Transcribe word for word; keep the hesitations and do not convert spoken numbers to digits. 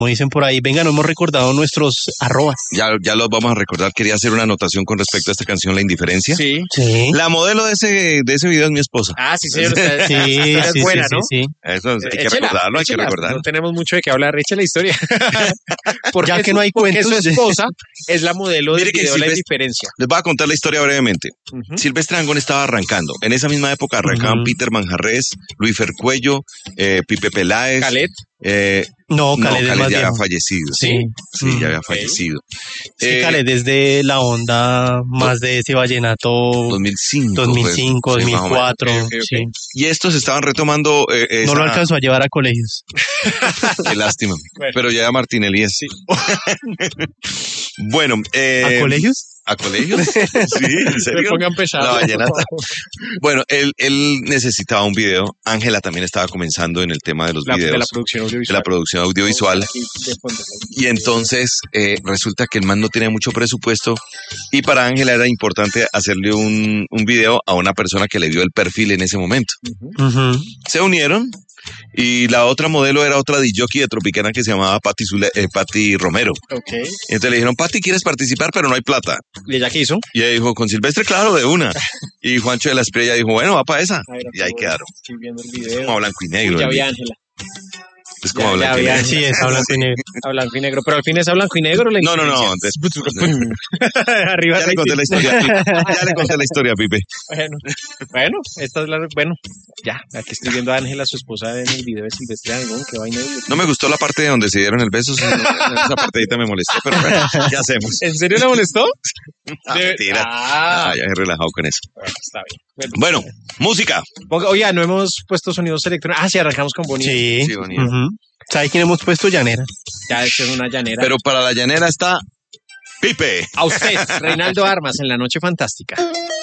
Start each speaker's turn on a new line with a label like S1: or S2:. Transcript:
S1: Como dicen por ahí, venga, no hemos recordado nuestros arrobas.
S2: Ya, ya los vamos a recordar. Quería hacer una anotación con respecto a esta canción, La Indiferencia.
S3: Sí.
S1: Sí.
S2: La modelo de ese, de ese video es mi esposa.
S3: Ah, sí, señor. Esta-
S1: Sí,
S3: esta historia es
S1: sí,
S3: buena,
S1: sí,
S3: ¿no?
S1: sí, sí.
S2: Eso hay que
S3: Échela,
S2: recordarlo, hay que
S3: échela.
S2: recordarlo.
S3: No tenemos mucho de qué hablar, eche la historia. Porque
S1: Ya que
S3: su-
S1: no hay
S3: porque
S1: cuentos.
S3: su esposa es la modelo del
S2: Mire que
S3: video La
S2: Silvestre-
S3: Indiferencia.
S2: Les voy a contar la historia brevemente.
S3: Ujú.
S2: Silvestre Dangond estaba arrancando. En esa misma época arrancaban
S1: Ujú.
S2: Peter Manjarrés, Luis Fercuello, eh, Pipe Peláez.
S3: Calet.
S2: Eh,
S1: No,
S2: no,
S1: Khaled es
S2: Khaled
S1: más
S2: ya
S1: viejo.
S2: había fallecido.
S1: Sí.
S2: Sí,
S1: Mm.
S2: ya había
S3: Ok.
S2: fallecido.
S1: Sí,
S2: Eh,
S1: Khaled es de la onda más de ese vallenato
S2: dos mil cinco.
S1: dos mil cinco,
S2: pues, sí, más o menos.
S1: dos mil cuatro.
S3: Ok, ok, ok.
S1: Sí.
S2: Y estos estaban retomando eh, esa...
S1: No lo alcanzó a llevar a colegios.
S2: Qué lástima.
S3: Bueno.
S2: Pero ya Martinelli es.
S3: Sí.
S2: Bueno, eh,
S1: ¿A colegios?
S2: ¿A colegios? Sí, ¿en
S3: Me
S2: serio?
S3: pongan pesado.
S2: La vallenata. Bueno, él, él necesitaba un video. Ángela también estaba comenzando en el tema de los
S3: La,
S2: videos,
S3: de la producción
S2: de
S3: audiovisual.
S2: la producción audiovisual.
S3: Aquí de fondo.
S2: Y entonces eh, resulta que el man no tenía mucho presupuesto y para Ángela era importante hacerle un, un video a una persona que le dio el perfil en ese momento.
S3: Ujú.
S1: Ujú.
S2: Se unieron y la otra modelo era otra disjockey de Tropicana que se llamaba Patti, Zule- eh, Patti Romero.
S3: Ok.
S2: Entonces le dijeron, Patti, ¿quieres participar? Pero no hay plata.
S3: ¿Y ella qué hizo?
S2: Y ella dijo, con Silvestre, claro, de una. Y Juancho de la Espriella dijo, bueno, va para esa.
S3: A ver,
S2: Y ahí
S3: aquí
S2: quedaron.
S3: Estoy viendo el
S2: Es
S3: video.
S2: como a blanco y
S3: Uy,
S2: negro.
S3: ya
S2: el
S3: vi a
S2: video.
S3: Ángela.
S2: Es como a
S3: ya-
S2: blanco
S3: ya
S2: y
S3: vi a
S2: negro.
S1: Sí, es a blanco y negro.
S3: A blanco y negro. Pero al fin es a blanco y negro. La
S2: No, no, no.
S3: Indiferencia. Arriba
S2: Ya le conté la historia. Ya le conté la historia, Pipe.
S3: Bueno, bueno, esta es la. Bueno, ya, aquí estoy viendo a Ángela, su esposa, en el video de Silvestre Dangond. Qué vaina.
S2: No me gustó la parte donde se dieron el beso. sí, no, esa partecita me molestó, pero bueno, ¿qué hacemos?
S3: ¿En serio le molestó?
S2: Ah,
S3: De-
S2: mentira.
S3: Ah,
S2: Ah, ya he relajado con eso.
S3: bueno, está bien.
S2: Bueno, música.
S3: Ponga- Oiga, no hemos puesto sonidos electrónicos. Ah, sí, arrancamos con Bonnie.
S1: Sí.
S2: Sí, bonito.
S1: Ujú. ¿Sabe quién hemos puesto? Llanera.
S3: Ya es una llanera.
S2: Pero para la llanera está Pipe.
S3: A usted, Reinaldo Armas, en La Noche Fantástica.